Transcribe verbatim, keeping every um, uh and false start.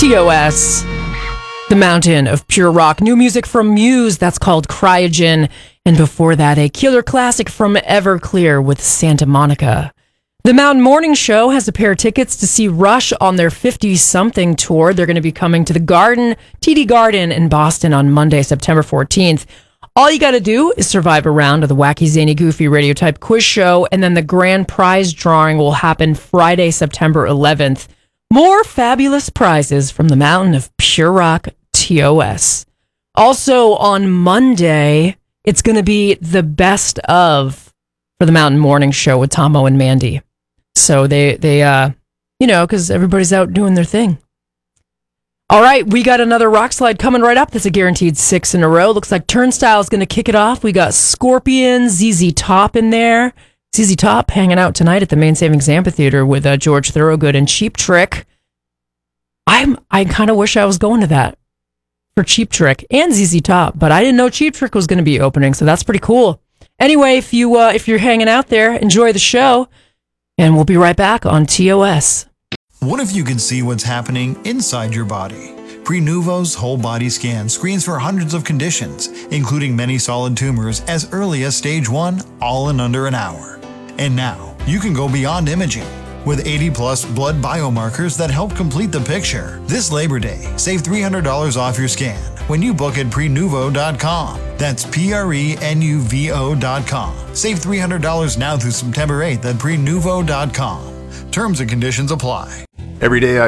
T O S, the mountain of pure rock. New music from Muse, that's called Cryogen. And before that, a killer classic from Everclear with Santa Monica. The Mountain Morning Show has a pair of tickets to see Rush on their fifty-something tour. They're going to be coming to the Garden, T D Garden in Boston on Monday, September fourteenth. All you got to do is survive a round of the Wacky, Zany, Goofy radio type quiz show, and then the grand prize drawing will happen Friday, September eleventh. More fabulous prizes from the mountain of pure rock, T O S. Also on Monday, it's going to be the best of for the Mountain Morning Show with Tomo and Mandy. So they, they uh, you know, because everybody's out doing their thing. All right, we got another rock slide coming right up. That's a guaranteed six in a row. Looks like Turnstile is going to kick it off. We got Scorpions, Z Z Top in there. Z Z Top hanging out tonight at the Main Savings Amphitheater with uh, George Thorogood and Cheap Trick. I'm I kind of wish I was going to that for Cheap Trick and Z Z Top, but I didn't know Cheap Trick was going to be opening, so that's pretty cool. Anyway, if you uh, if you're hanging out there, enjoy the show, and we'll be right back on T O S. What if you could see what's happening inside your body? Prenuvo's whole body scan screens for hundreds of conditions, including many solid tumors as early as stage one, all in under an hour. And now, you can go beyond imaging with eighty plus blood biomarkers that help complete the picture. This Labor Day, save three hundred dollars off your scan when you book at prenuvo dot com. That's P R E N U V O dot com. Save three hundred dollars now through September eighth at prenuvo dot com. Terms and conditions apply. Every day I